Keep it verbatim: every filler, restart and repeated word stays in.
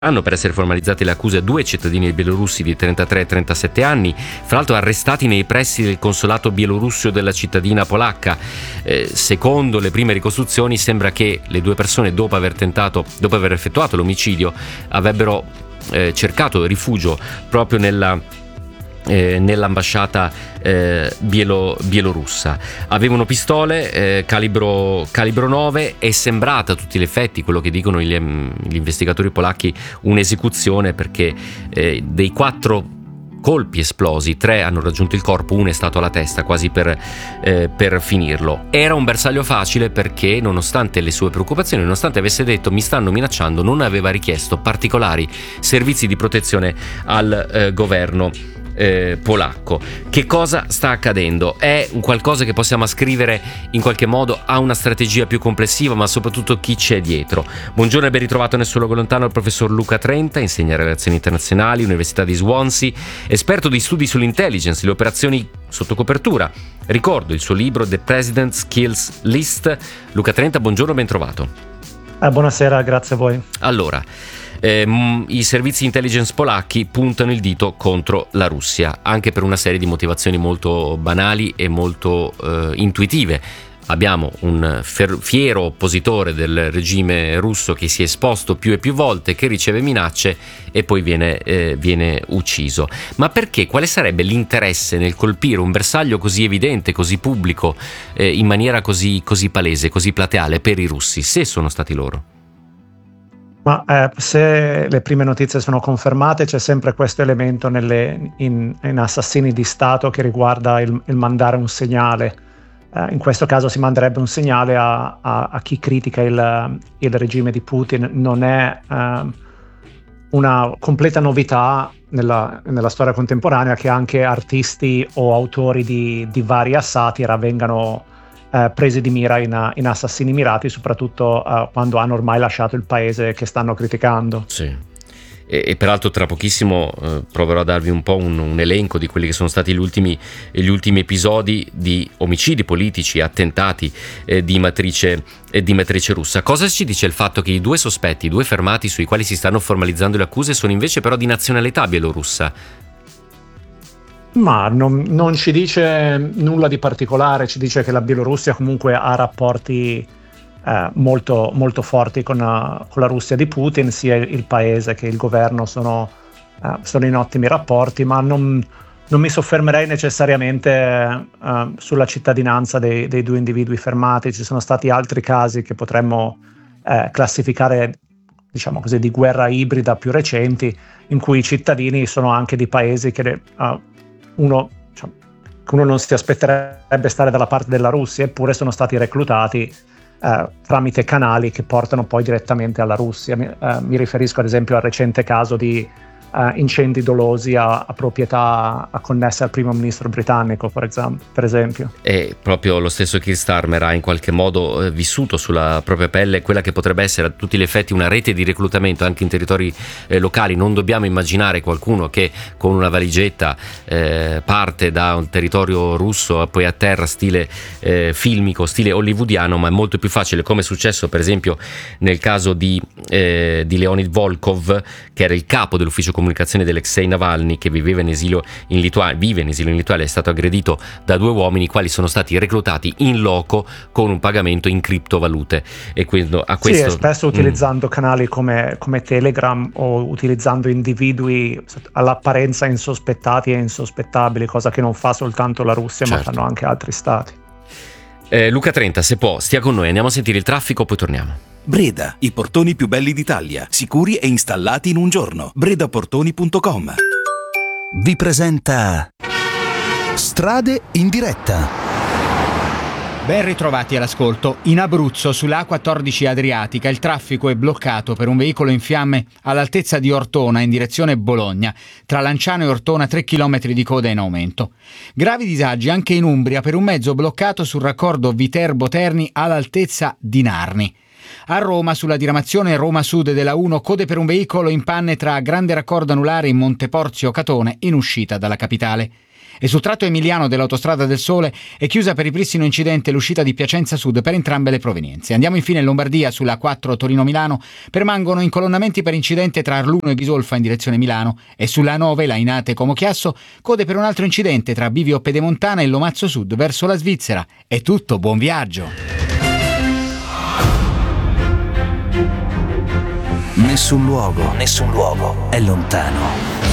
Hanno per essere formalizzate le accuse a due cittadini bielorussi di trentatré e trentasette anni, fra l'altro arrestati nei pressi del consolato bielorusso della cittadina polacca. Eh, secondo le prime ricostruzioni sembra che le due persone, dopo aver tentato, dopo aver effettuato l'omicidio, avrebbero eh, cercato rifugio proprio nella Eh, nell'ambasciata eh, bielo, bielorussa. Avevano pistole eh, calibro, calibro nove. È sembrata a tutti gli effetti, quello che dicono gli, gli investigatori polacchi, un'esecuzione, perché eh, dei quattro colpi esplosi, tre hanno raggiunto il corpo, uno è stato alla testa, quasi per, eh, per finirlo. Era un bersaglio facile perché, nonostante le sue preoccupazioni, nonostante avesse detto mi stanno minacciando, non aveva richiesto particolari servizi di protezione al eh, governo Eh, polacco. Che cosa sta accadendo? È un qualcosa che possiamo ascrivere in qualche modo a una strategia più complessiva, ma soprattutto chi c'è dietro. Buongiorno e ben ritrovato nel suo luogo lontano il professor Luca Trenta, insegna relazioni internazionali, Università di Swansea, esperto di studi sull'intelligence, le operazioni sotto copertura. Ricordo il suo libro The President's Kills List. Luca Trenta, buongiorno, ben trovato. Eh, buonasera, grazie a voi. Allora, Eh, i servizi intelligence polacchi puntano il dito contro la Russia, anche per una serie di motivazioni molto banali e molto eh, intuitive. Abbiamo un fer- fiero oppositore del regime russo che si è esposto più e più volte, che riceve minacce e poi viene, eh, viene ucciso. Ma perché? Quale sarebbe l'interesse nel colpire un bersaglio così evidente, così pubblico, eh, in maniera così, così palese, così plateale per i russi, se sono stati loro? Ma eh, se le prime notizie sono confermate, c'è sempre questo elemento nelle, in, in assassini di Stato che riguarda il, il mandare un segnale. Eh, in questo caso si manderebbe un segnale a, a, a chi critica il, il regime di Putin. Non è eh, una completa novità nella, nella storia contemporanea che anche artisti o autori di, di varia satira vengano Eh, presi di mira in, in assassini mirati, soprattutto eh, quando hanno ormai lasciato il paese che stanno criticando. Sì. E, e peraltro tra pochissimo eh, proverò a darvi un po' un, un elenco di quelli che sono stati gli ultimi, gli ultimi episodi di omicidi politici, attentati eh, di matrice, eh, di matrice russa. Cosa ci dice il fatto che i due sospetti, i due fermati sui quali si stanno formalizzando le accuse sono invece però di nazionalità bielorussa? Ma non, non ci dice nulla di particolare, ci dice che la Bielorussia comunque ha rapporti eh, molto, molto forti con, uh, con la Russia di Putin, sia il paese che il governo sono, uh, sono in ottimi rapporti, ma non, non mi soffermerei necessariamente uh, sulla cittadinanza dei, dei due individui fermati. Ci sono stati altri casi che potremmo eh, classificare, diciamo così, di guerra ibrida più recenti, in cui i cittadini sono anche di paesi che uh, uno, cioè, uno non si aspetterebbe stare dalla parte della Russia, eppure sono stati reclutati eh, tramite canali che portano poi direttamente alla Russia. Mi, eh, mi riferisco ad esempio al recente caso di eh, incendi dolosi a, a proprietà a connesse al primo ministro britannico, per, esempio, per esempio. E proprio lo stesso Keir Starmer ha in qualche modo eh, vissuto sulla propria pelle quella che potrebbe essere a tutti gli effetti una rete di reclutamento anche in territori eh, locali. Non dobbiamo immaginare qualcuno che con una valigetta eh, parte da un territorio russo e poi a terra, stile eh, filmico, stile hollywoodiano, ma è molto più facile, come è successo per esempio nel caso di, eh, di Leonid Volkov, che era il capo dell'ufficio comunicazione di Alexei Navalny, che viveva in esilio in Lituania, vive in esilio in Lituania, è stato aggredito da due uomini, i quali sono stati reclutati in loco con un pagamento in criptovalute. E quindi a questo, sì, e spesso utilizzando mm. canali come, come Telegram, o utilizzando individui all'apparenza insospettati e insospettabili, cosa che non fa soltanto la Russia, certo, ma fanno anche altri stati. Eh, Luca Trenta, se può, stia con noi, andiamo a sentire il traffico, poi torniamo. Breda, i portoni più belli d'Italia, sicuri e installati in un giorno. bredaportoni punto com vi presenta Strade in diretta. Ben ritrovati all'ascolto. In Abruzzo, sulla A quattordici Adriatica, il traffico è bloccato per un veicolo in fiamme all'altezza di Ortona in direzione Bologna. Tra Lanciano e Ortona tre chilometri di coda in aumento. Gravi disagi anche in Umbria per un mezzo bloccato sul raccordo Viterbo-Terni all'altezza di Narni. A Roma, sulla diramazione Roma Sud della uno, code per un veicolo in panne tra Grande Raccordo Anulare in Monteporzio Catone in uscita dalla capitale. E sul tratto emiliano dell'autostrada del Sole è chiusa per ripristino incidente l'uscita di Piacenza Sud per entrambe le provenienze. Andiamo infine in Lombardia, sulla A quattro Torino-Milano permangono incolonnamenti per incidente tra Arluno e Ghisolfa in direzione Milano, e sulla A nove Lainate Como Chiasso code per un altro incidente tra Bivio Pedemontana e Lomazzo Sud verso la Svizzera. È tutto, buon viaggio! Nessun luogo, nessun luogo è lontano.